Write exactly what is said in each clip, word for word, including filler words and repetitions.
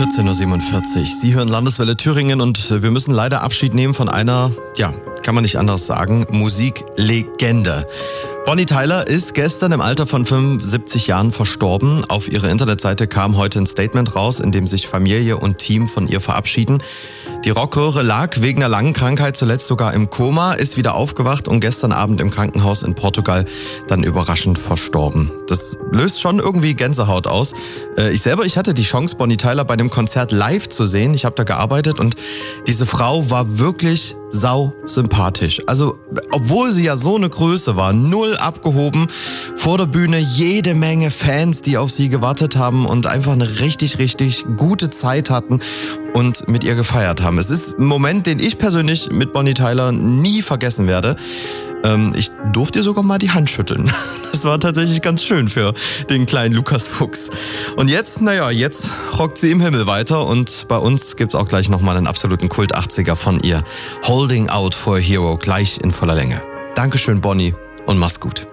vierzehn Uhr siebenundvierzig. Sie hören Landeswelle Thüringen und wir müssen leider Abschied nehmen von einer, ja, kann man nicht anders sagen, Musiklegende. Bonnie Tyler ist gestern im Alter von fünfundsiebzig Jahren verstorben. Auf ihrer Internetseite kam heute ein Statement raus, in dem sich Familie und Team von ihr verabschieden. Die Rockröhre lag wegen einer langen Krankheit zuletzt sogar im Koma, ist wieder aufgewacht und gestern Abend im Krankenhaus in Portugal dann überraschend verstorben. Das löst schon irgendwie Gänsehaut aus. Ich selber, ich hatte die Chance, Bonnie Tyler bei dem Konzert live zu sehen. Ich habe da gearbeitet und diese Frau war wirklich sau sympathisch. Also, obwohl sie ja so eine Größe war, null abgehoben, vor der Bühne jede Menge Fans, die auf sie gewartet haben und einfach eine richtig, richtig gute Zeit hatten und mit ihr gefeiert haben. Es ist ein Moment, den ich persönlich mit Bonnie Tyler nie vergessen werde. Ähm, ich durfte ihr sogar mal die Hand schütteln. Das war tatsächlich ganz schön für den kleinen Lukas Fuchs. Und jetzt, naja, jetzt rockt sie im Himmel weiter und bei uns gibt's auch gleich nochmal einen absoluten Kult-achtziger von ihr. Holding Out for a Hero, gleich in voller Länge. Dankeschön, Bonnie, und mach's gut.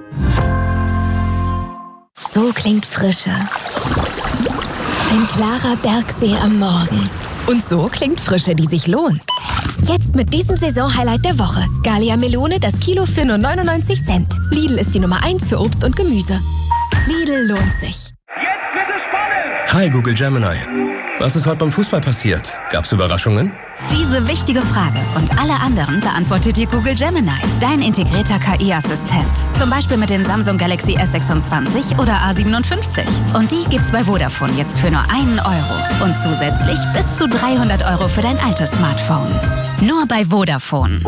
So klingt Frische. Ein klarer Bergsee am Morgen. Und so klingt Frische, die sich lohnt. Jetzt mit diesem Saisonhighlight der Woche. Gallia Melone, das Kilo für nur neunundneunzig Cent. Lidl ist die Nummer eins für Obst und Gemüse. Lidl lohnt sich. Jetzt wird es spannend! Hi Google Gemini. Was ist heute beim Fußball passiert? Gab's Überraschungen? Diese wichtige Frage und alle anderen beantwortet dir Google Gemini, dein integrierter K I-Assistent. Zum Beispiel mit dem Samsung Galaxy S sechsundzwanzig oder A siebenundfünfzig. Und die gibt's bei Vodafone jetzt für nur einen Euro. Und zusätzlich bis zu dreihundert Euro für dein altes Smartphone. Nur bei Vodafone.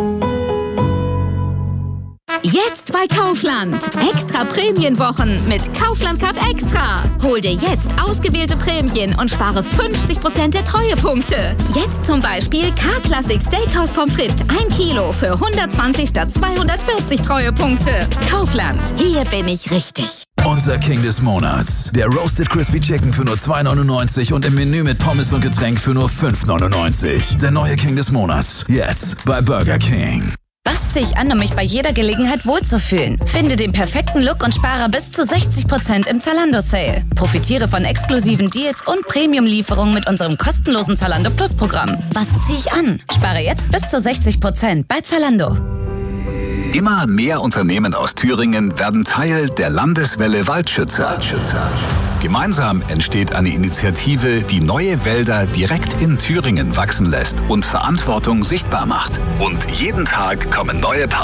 Jetzt bei Kaufland. Extra Prämienwochen mit Kaufland Card Extra. Hol dir jetzt ausgewählte Prämien und spare fünfzig Prozent der Treuepunkte. Jetzt zum Beispiel K-Classic Steakhouse Pommes frites ein Kilo für hundertzwanzig statt zweihundertvierzig Treuepunkte. Kaufland. Hier bin ich richtig. Unser King des Monats. Der Roasted Crispy Chicken für nur zwei neunundneunzig und im Menü mit Pommes und Getränk für nur fünf neunundneunzig. Der neue King des Monats. Jetzt bei Burger King. Was ziehe ich an, um mich bei jeder Gelegenheit wohlzufühlen? Finde den perfekten Look und spare bis zu sechzig Prozent im Zalando-Sale. Profitiere von exklusiven Deals und Premium-Lieferungen mit unserem kostenlosen Zalando Plus-Programm. Was ziehe ich an? Spare jetzt bis zu sechzig Prozent bei Zalando. Immer mehr Unternehmen aus Thüringen werden Teil der Landeswelle Waldschützer. Waldschützer. Gemeinsam entsteht eine Initiative, die neue Wälder direkt in Thüringen wachsen lässt und Verantwortung sichtbar macht. Und jeden Tag kommen neue Partner